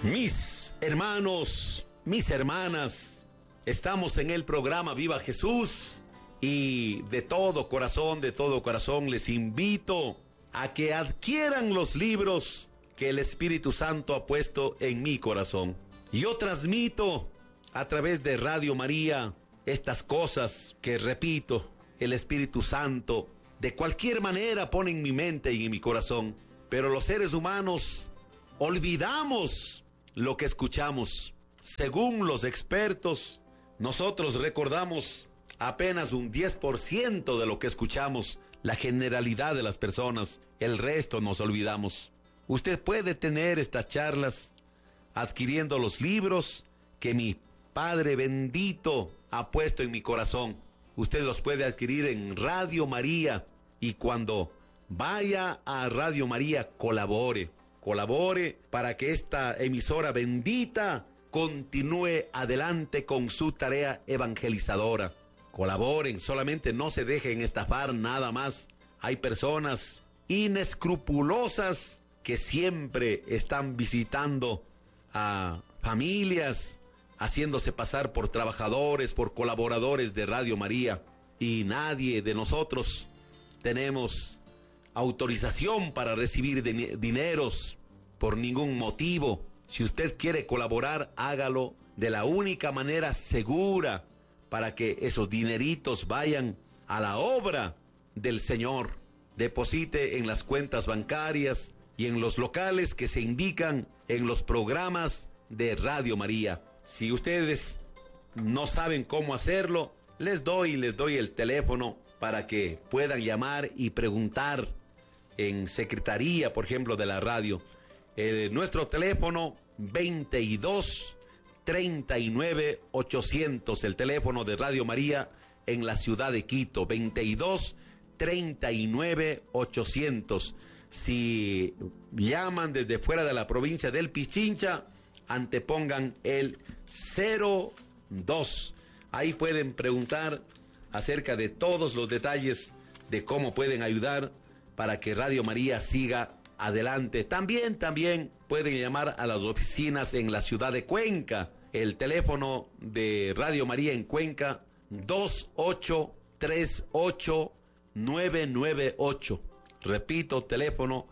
Mis hermanos, mis hermanas, estamos en el programa Viva Jesús y de todo corazón les invito a que adquieran los libros que el Espíritu Santo ha puesto en mi corazón. Yo transmito a través de Radio María estas cosas que, repito, el Espíritu Santo de cualquier manera pone en mi mente y en mi corazón. Pero los seres humanos olvidamos lo que escuchamos. Según los expertos, nosotros recordamos apenas un 10% de lo que escuchamos, la generalidad de las personas, el resto nos olvidamos. Usted puede tener estas charlas adquiriendo los libros que mi Padre bendito ha puesto en mi corazón. Usted los puede adquirir en Radio María y cuando vaya a Radio María colabore para que esta emisora bendita continúe adelante con su tarea evangelizadora. Colaboren, solamente no se dejen estafar nada más. Hay personas inescrupulosas que siempre están visitando a familias, haciéndose pasar por trabajadores, por colaboradores de Radio María. Y nadie de nosotros tenemos autorización para recibir dineros por ningún motivo. Si usted quiere colaborar, hágalo de la única manera segura para que esos dineritos vayan a la obra del Señor. Deposite en las cuentas bancarias y en los locales que se indican en los programas de Radio María. Si ustedes no saben cómo hacerlo, les doy el teléfono para que puedan llamar y preguntar en secretaría, por ejemplo, de la radio. Nuestro teléfono 22 39 800, el teléfono de Radio María en la ciudad de Quito, 22 39 800. Si llaman desde fuera de la provincia del Pichincha, antepongan el 02. Ahí pueden preguntar acerca de todos los detalles de cómo pueden ayudar para que Radio María siga adelante. También pueden llamar a las oficinas en la ciudad de Cuenca. El teléfono de Radio María en Cuenca, 2838-998. Repito, teléfono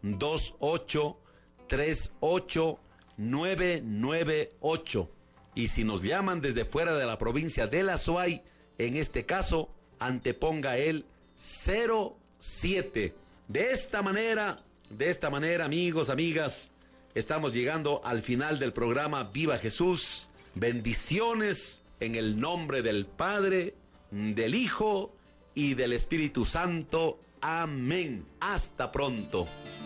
2838-998. Y si nos llaman desde fuera de la provincia de La Suay, en este caso, anteponga el 07. De esta manera, amigos, amigas, estamos llegando al final del programa Viva Jesús. Bendiciones en el nombre del Padre, del Hijo y del Espíritu Santo. Amén. Hasta pronto.